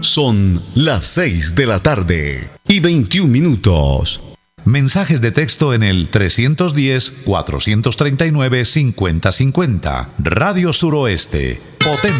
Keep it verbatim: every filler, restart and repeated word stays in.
Son las seis de la tarde y veintiún minutos. Mensajes de texto en el trescientos diez, cuatrocientos treinta y nueve, cincuenta cincuenta. Radio Suroeste. Potente.